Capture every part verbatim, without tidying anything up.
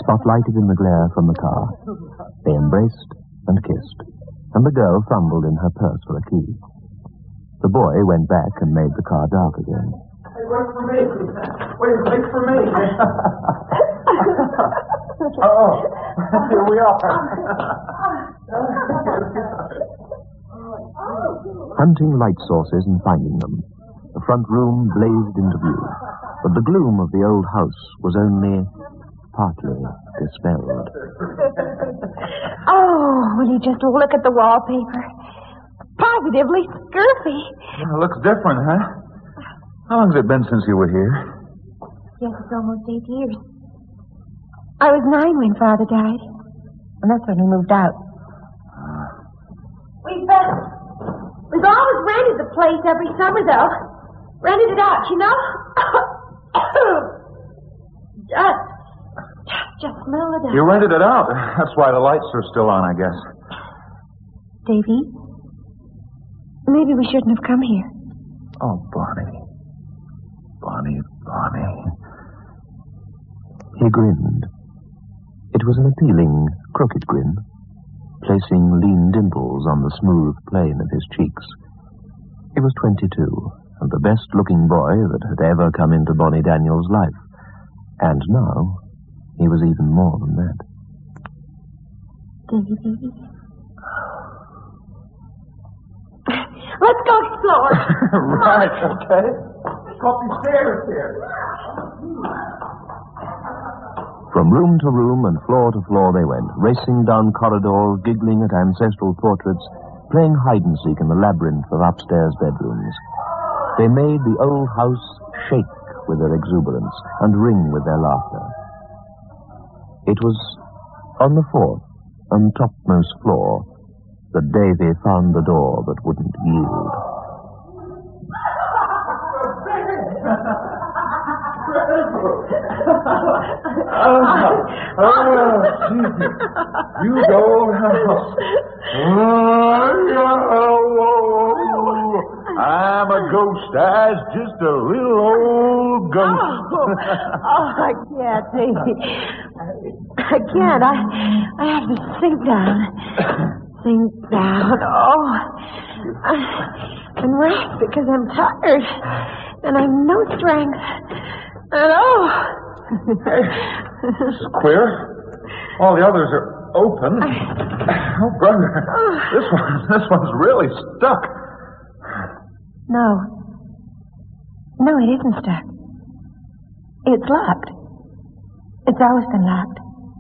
spotlighted in the glare from the car. They embraced and kissed, and the girl fumbled in her purse for a key. The boy went back and made the car dark again. Hey, wait for me. Wait, wait for me. Oh, here we are. Hunting light sources and finding them, the front room blazed into view, but the gloom of the old house was only partly dispelled. Oh, will you just look at the wallpaper? Positively scurfy. It looks different, huh? How long has it been since you were here? Yes, it's almost eight years. I was nine when Father died, and that's when we moved out. Uh, We've, uh, we've always rented the place every summer, though. Rented it out, you know? just, just smell it out. you rented it out. That's why the lights are still on, I guess. Davy, maybe we shouldn't have come here. Oh, Bonnie. Bonnie, Bonnie. He grinned. It was an appealing, crooked grin, placing lean dimples on the smooth plane of his cheeks. He was twenty-two, and the best-looking boy that had ever come into Bonnie Daniels' life. And now, he was even more than that. Davy. Let's go explore. Right, okay. Go up these stairs here. From room to room and floor to floor they went, racing down corridors, giggling at ancestral portraits, playing hide-and-seek in the labyrinth of upstairs bedrooms. They made the old house shake with their exuberance and ring with their laughter. It was on the fourth and topmost floor that Davy found the door that wouldn't yield. Oh, oh, Jesus. You old house. Oh, I'm a ghost. I's just a little old ghost. Oh, oh, I can't, Davy. I can't. I, I have to sink down. Sink down. Oh. And rest because I'm tired. And I've no strength. And oh. This is queer. All the others are open. Oh, brother. This one, this one's really stuck. No. No, it isn't stuck. It's locked. It's always been locked.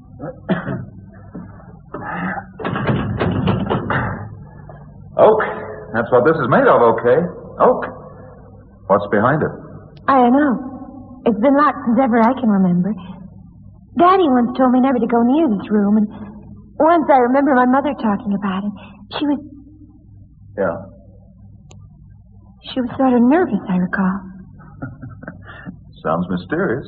Oak. That's what this is made of, okay? Oak. What's behind it? I don't know. It's been locked since ever I can remember. Daddy once told me never to go near this room, and once I remember my mother talking about it. She was... Yeah. She was sort of nervous, I recall. Sounds mysterious.